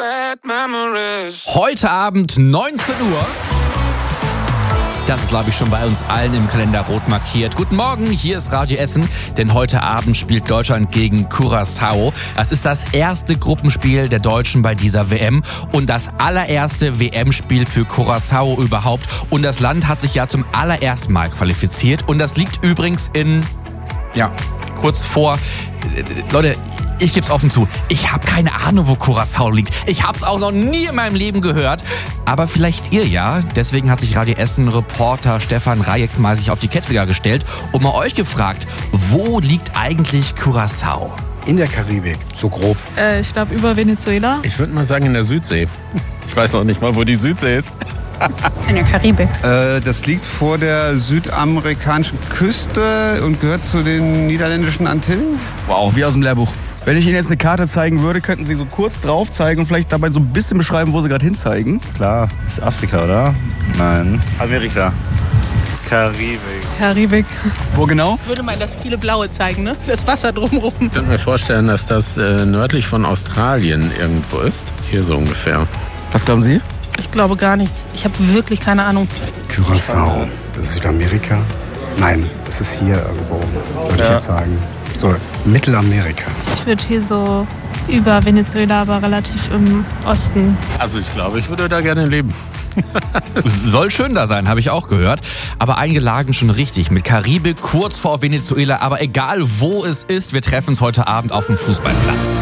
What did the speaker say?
Heute Abend 19 Uhr. Das ist, glaube ich, schon bei uns allen im Kalender rot markiert. Guten Morgen, hier ist Radio Essen, denn heute Abend spielt Deutschland gegen Curaçao. Das ist das erste Gruppenspiel der Deutschen bei dieser WM und das allererste WM-Spiel für Curaçao überhaupt. Und das Land hat sich ja zum allerersten Mal qualifiziert und das liegt übrigens kurz vor... Leute, ich gebe es offen zu, ich habe keine Ahnung, wo Curaçao liegt. Ich habe es auch noch nie in meinem Leben gehört. Aber vielleicht ihr ja. Deswegen hat sich Radio Essen-Reporter Stefan Rajek mal sich auf die Kettwiger gestellt und mal euch gefragt, wo liegt eigentlich Curaçao? In der Karibik, so grob. Ich glaube über Venezuela. Ich würde mal sagen in der Südsee. Ich weiß noch nicht mal, wo die Südsee ist. In der Karibik. Das liegt vor der südamerikanischen Küste und gehört zu den niederländischen Antillen. Wow, wie aus dem Lehrbuch. Wenn ich Ihnen jetzt eine Karte zeigen würde, könnten Sie so kurz drauf zeigen und vielleicht dabei so ein bisschen beschreiben, wo Sie gerade hinzeigen? Klar, ist Afrika, oder? Nein. Amerika. Karibik. Wo genau? Ich würde meinen, dass viele blaue zeigen, ne? Das Wasser drumherum. Ich könnte mir vorstellen, dass das nördlich von Australien irgendwo ist. Hier so ungefähr. Was glauben Sie? Ich glaube gar nichts. Ich habe wirklich keine Ahnung. Curaçao, Südamerika? Nein, es ist hier irgendwo, würde ich jetzt sagen. So, Mittelamerika. Ich würde hier so über Venezuela, aber relativ im Osten. Also ich glaube, ich würde da gerne leben. Soll schön da sein, habe ich auch gehört. Aber einige lagen schon richtig. Mit Karibik kurz vor Venezuela. Aber egal wo es ist, wir treffen uns heute Abend auf dem Fußballplatz.